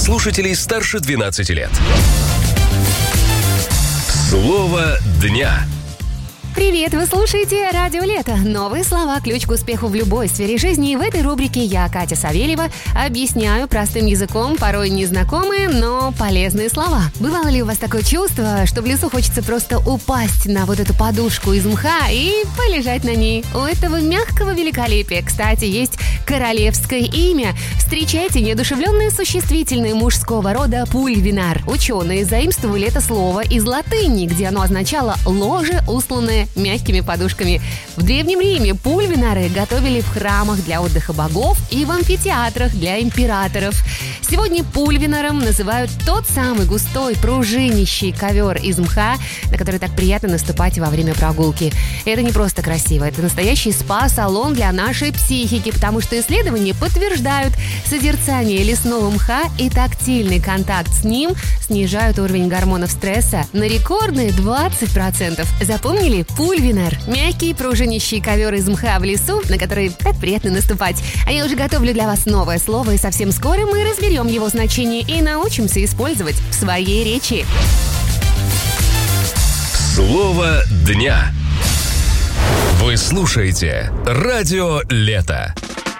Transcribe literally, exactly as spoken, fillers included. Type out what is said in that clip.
слушателей старше двенадцати лет. Слово дня. Привет! Вы слушаете «Радио Лето». Новые слова – ключ к успеху в любой сфере жизни. И в этой рубрике я, Катя Савельева, объясняю простым языком порой незнакомые, но полезные слова. Бывало ли у вас такое чувство, что в лесу хочется просто упасть на вот эту подушку из мха и полежать на ней? У этого мягкого великолепия, кстати, есть королевское имя. Встречайте неодушевленное существительное мужского рода пульвинар. Ученые заимствовали это слово из латыни, где оно означало «ложе, устланное мягкими подушками». В Древнем Риме пульвинары готовили в храмах для отдыха богов и в амфитеатрах для императоров. Сегодня пульвинаром называют тот самый густой пружинищий ковер из мха, на который так приятно наступать во время прогулки. Это не просто красиво, это настоящий спа-салон для нашей психики, потому что исследования подтверждают, созерцание лесного мха и тактильный контакт с ним снижают уровень гормонов стресса на рекордные двадцать процентов. Запомнили? Пульвинар – мягкий пружинищий ковер из мха в лесу, на который так приятно наступать. А я уже готовлю для вас новое слово, и совсем скоро мы разберем его значение и научимся использовать в своей речи. Слово дня. Вы слушаете «Радио Лето».